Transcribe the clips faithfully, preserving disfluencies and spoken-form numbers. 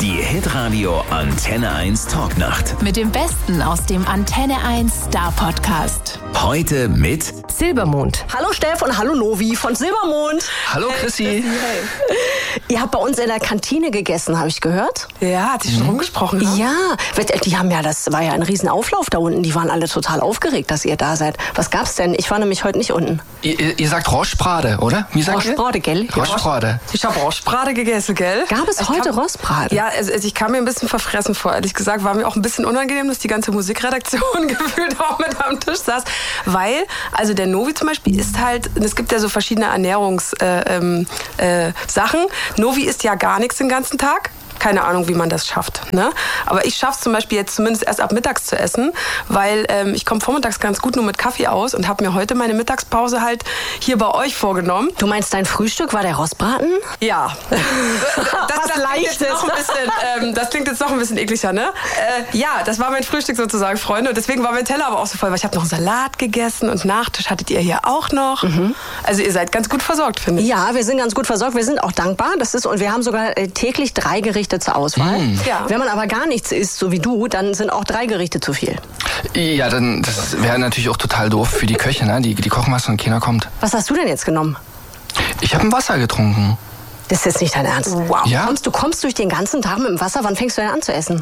Die Hitradio Antenne eins Talknacht. Mit dem Besten aus dem Antenne eins Star Podcast. Heute mit Silbermond. Hallo Steff und hallo Novi von Silbermond. Hallo Chrissy. Hey. Ihr habt bei uns in der Kantine gegessen, habe ich gehört. Ja, hat sich schon mhm. rumgesprochen. Ne? Ja, die haben ja, das war ja ein Riesenauflauf da unten. Die waren alle total aufgeregt, dass ihr da seid. Was gab's denn? Ich war nämlich heute nicht unten. Ihr, ihr sagt Rostbrate, oder? Wie sagt Rostbrate, gell? Rostbrate. Ich habe Rostbrate gegessen, gell? Gab es ich heute kam, Rostbrate? Ja, also, also ich kam mir ein bisschen verfressen vor, ehrlich gesagt. War mir auch ein bisschen unangenehm, dass die ganze Musikredaktion gefühlt auch mit am Tisch saß. Weil, also der Novi zum Beispiel isst halt, es gibt ja so verschiedene Ernährungssachen. Äh, ähm, äh, Novi isst ja gar nichts den ganzen Tag. Keine Ahnung, wie man das schafft. Ne? Aber ich schaffe es zum Beispiel jetzt zumindest erst ab mittags zu essen, weil ähm, ich komme vormittags ganz gut nur mit Kaffee aus und habe mir heute meine Mittagspause halt hier bei euch vorgenommen. Du meinst, dein Frühstück war der Rostbraten? Ja. das, das, das, klingt jetzt noch ein bisschen, ähm, das klingt jetzt noch ein bisschen ekliger, ne? Äh, ja, das war mein Frühstück sozusagen, Freunde. Und deswegen war mein Teller aber auch so voll, weil ich habe noch einen Salat gegessen und Nachtisch hattet ihr hier auch noch. Mhm. Also ihr seid ganz gut versorgt, finde ich. Ja, wir sind ganz gut versorgt. Wir sind auch dankbar. Das ist, und wir haben sogar äh, täglich drei Gerichte zur Auswahl. Mm. Ja. Wenn man aber gar nichts isst, so wie du, dann sind auch drei Gerichte zu viel. Ja, dann das wäre natürlich auch total doof für die Köche, ne? Die, die kochen was und keiner kommt. Was hast du denn jetzt genommen? Ich habe ein Wasser getrunken. Das ist jetzt nicht dein Ernst? Wow. Ja? Kommst, du kommst durch den ganzen Tag mit dem Wasser. Wann fängst du denn an zu essen?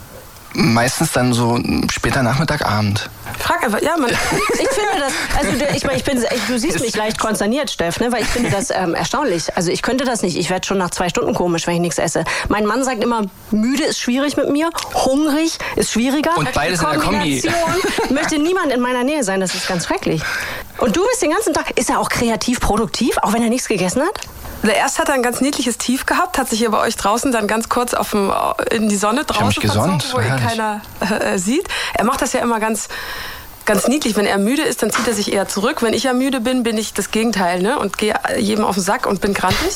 Meistens dann so später Nachmittag, Abend. Frag einfach, ja, man. Ich finde das, also ich meine, ich bin, du siehst mich leicht konsterniert, Steff, ne, weil ich finde das ähm, erstaunlich. Also ich könnte das nicht. Ich werde schon nach zwei Stunden komisch, wenn ich nichts esse. Mein Mann sagt immer, müde ist schwierig mit mir, hungrig ist schwieriger. Und beides in der Kombi. Möchte niemand in meiner Nähe sein, das ist ganz schrecklich. Und du bist den ganzen Tag, ist er auch kreativ, produktiv, auch wenn er nichts gegessen hat? Erst hat er ein ganz niedliches Tief gehabt, hat sich hier bei euch draußen dann ganz kurz auf dem, in die Sonne draußen ich hab mich gesonnt, verzogen, wo ihn keiner äh, sieht. Er macht das ja immer ganz... Ganz niedlich, wenn er müde ist, dann zieht er sich eher zurück. Wenn ich ja müde bin, bin ich das Gegenteil, ne? Und gehe jedem auf den Sack und bin grantig.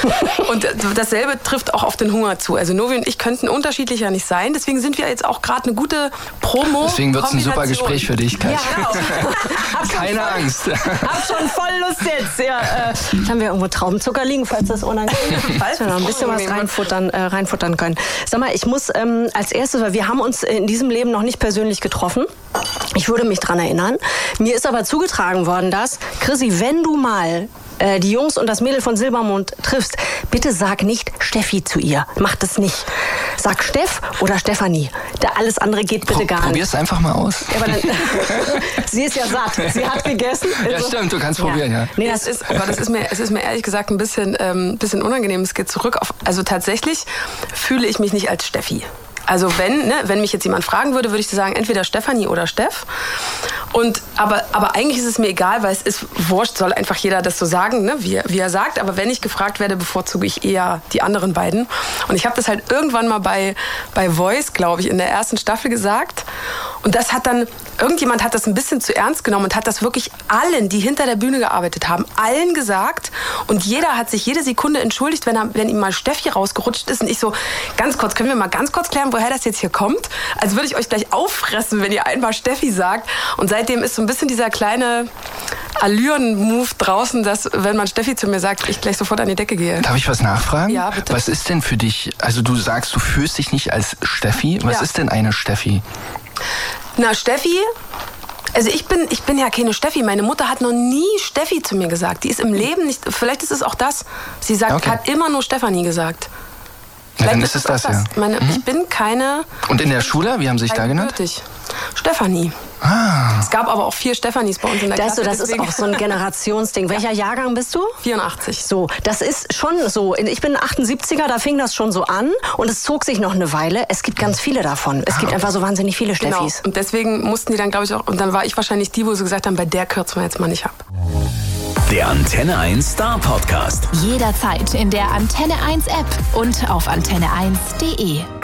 Und dasselbe trifft auch auf den Hunger zu. Also Novi und ich könnten unterschiedlicher nicht sein. Deswegen sind wir jetzt auch gerade eine gute Promo. Deswegen wird es ein super Gespräch für dich, Katja. Ja, genau. Keine Angst. Hab schon voll Lust jetzt. Ja, äh, jetzt haben wir irgendwo Traubenzucker liegen, falls das unangenehm ist. Falls wir noch ein bisschen was reinfuttern, äh, reinfuttern können. Sag mal, ich muss ähm, als erstes, weil wir haben uns in diesem Leben noch nicht persönlich getroffen. Ich würde mich dran erinnern. Mir ist aber zugetragen worden, dass, Chrissy, wenn du mal äh, die Jungs und das Mädel von Silbermond triffst, bitte sag nicht Steffi zu ihr. Mach das nicht. Sag Steff oder Stefanie. Da alles andere geht bitte Pro- gar nicht. Probier's einfach mal aus. Ja, aber dann, sie ist ja satt. Sie hat gegessen. Ja, stimmt. Du kannst ja. probieren, ja. Nee, das ist, aber das ist mir, es ist mir ehrlich gesagt ein bisschen, ähm, bisschen unangenehm. Es geht zurück auf, also tatsächlich fühle ich mich nicht als Steffi. Also wenn, ne, wenn mich jetzt jemand fragen würde, würde ich sagen, entweder Stefanie oder Steff. Und, aber, aber eigentlich ist es mir egal, weil es ist wurscht, soll einfach jeder das so sagen, ne, wie, wie er sagt. Aber wenn ich gefragt werde, bevorzuge ich eher die anderen beiden. Und ich habe das halt irgendwann mal bei, bei Voice, glaube ich, in der ersten Staffel gesagt. Und das hat dann, irgendjemand hat das ein bisschen zu ernst genommen und hat das wirklich allen, die hinter der Bühne gearbeitet haben, allen gesagt. Und jeder hat sich jede Sekunde entschuldigt, wenn, er, wenn ihm mal Steffi rausgerutscht ist. Und ich so, ganz kurz, können wir mal ganz kurz klären, woher das jetzt hier kommt? Also würde ich euch gleich auffressen, wenn ihr einmal Steffi sagt. Und seitdem ist so ein bisschen dieser kleine Allüren-Move draußen, dass, wenn man Steffi zu mir sagt, ich gleich sofort an die Decke gehe. Darf ich was nachfragen? Ja, bitte. Was ist denn für dich, also du sagst, du fühlst dich nicht als Steffi. Was Ja. ist denn eine Steffi? Na, Steffi... Also ich bin, ich bin ja keine Steffi. Meine Mutter hat noch nie Steffi zu mir gesagt. Die ist im Leben nicht... Vielleicht ist es auch das. Sie sagt, Okay. hat immer nur Stefanie gesagt. Ja, dann Vielleicht ist es das, auch ja. Meine, Mhm. Ich bin keine... Und in der Schule, wie haben sie sich da genannt? Eindeutig. Stefanie. Ah. Es gab aber auch vier Stefanis bei uns in der Das, Klasse. das ist deswegen- auch so ein Generationsding. Welcher Jahrgang bist du? vierundachtzig. So, das ist schon so. Ich bin achtundsiebziger, da fing das schon so an und es zog sich noch eine Weile. Es gibt ganz viele davon. Es gibt einfach so wahnsinnig viele Genau. Steffis. Und deswegen mussten die dann, glaube ich, auch... Und dann war ich wahrscheinlich die, wo sie gesagt haben, bei der kürzen wir jetzt mal nicht ab. Der Antenne eins Star Podcast. Jederzeit in der Antenne eins App und auf antenne eins punkt de.